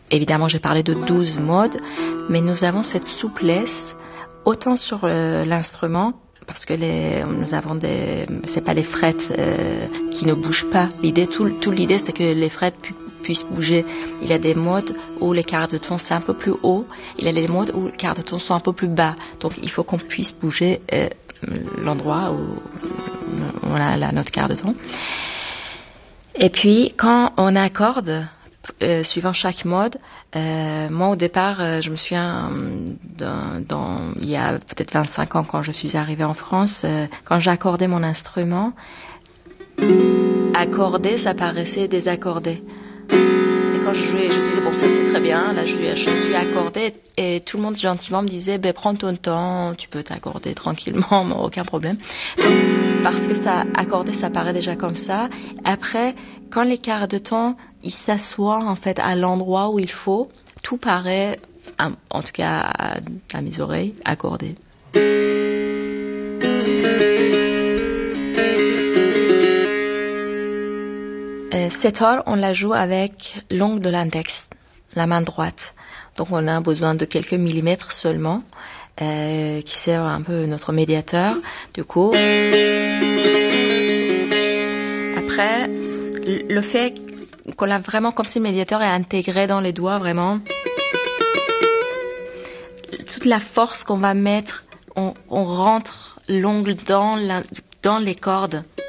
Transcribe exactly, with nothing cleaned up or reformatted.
évidemment, j'ai parlé de douze modes, mais nous avons cette souplesse autant sur euh, l'instrument, parce que les, nous avons des, c'est pas les frettes euh, qui ne bougent pas. L'idée, tout, tout l'idée, c'est que les frettes pu, puissent bouger. Il y a des modes où les quarts de ton c'est un peu plus haut, il y a des modes où les quarts de ton sont un peu plus bas. Donc, il faut qu'on puisse bouger euh, l'endroit où on a la note quart de ton. Et puis, quand on accorde, euh, suivant chaque mode, euh, moi au départ, euh, je me souviens, dans, dans, il y a peut-être vingt-cinq ans, quand je suis arrivée en France, euh, quand j'accordais mon instrument, accorder, ça paraissait désaccordé. Et quand je jouais, je disais, bon, ça c'est très bien, là je, je suis accordée, et tout le monde gentiment me disait, ben, prends ton temps, tu peux t'accorder tranquillement, aucun problème. Donc, parce que ça, accorder, ça paraît déjà comme ça. Après, quand les quarts de ton, ils s'assoient en fait à l'endroit où il faut, tout paraît, en tout cas à, à mes oreilles, accordé. Cet or, on la joue avec l'ongle de l'index, la main droite. Donc on a besoin de quelques millimètres seulement, euh, qui sert un peu notre médiateur. Du coup, après, le fait qu'on l'a vraiment comme si le médiateur est intégré dans les doigts, vraiment, toute la force qu'on va mettre, on, on rentre l'ongle dans, la, dans les cordes.